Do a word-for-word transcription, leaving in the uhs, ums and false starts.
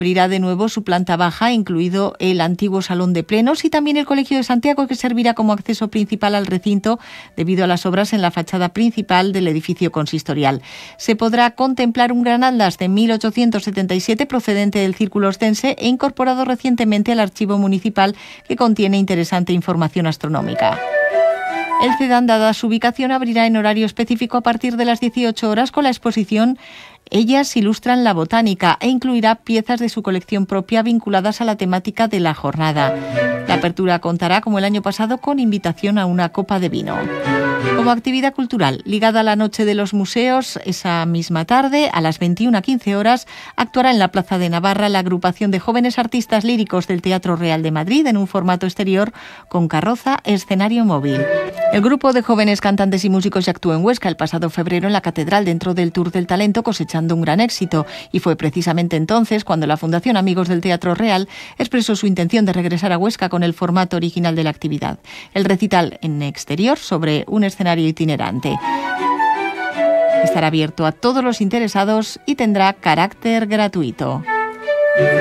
Abrirá de nuevo su planta baja, incluido el antiguo salón de plenos, y también el Colegio de Santiago, que servirá como acceso principal al recinto debido a las obras en la fachada principal del edificio consistorial. Se podrá contemplar un gran atlas de mil ochocientos setenta y siete procedente del Círculo Ostense e incorporado recientemente al archivo municipal, que contiene interesante información astronómica. El CEDAN, dada su ubicación, abrirá en horario específico a partir de las dieciocho horas con la exposición Ellas ilustran la botánica e incluirá piezas de su colección propia vinculadas a la temática de la jornada. La apertura contará, como el año pasado, con invitación a una copa de vino. Como actividad cultural ligada a la Noche de los Museos, esa misma tarde, a las veintiuna a quince horas, actuará en la Plaza de Navarra la agrupación de jóvenes artistas líricos del Teatro Real de Madrid en un formato exterior con carroza, escenario móvil. El grupo de jóvenes cantantes y músicos ya actuó en Huesca el pasado febrero en la Catedral dentro del Tour del Talento, cosechando un gran éxito, y fue precisamente entonces cuando la Fundación Amigos del Teatro Real expresó su intención de regresar a Huesca con el formato original de la actividad, el recital en exterior sobre un escenario itinerante. Estará abierto a todos los interesados y tendrá carácter gratuito.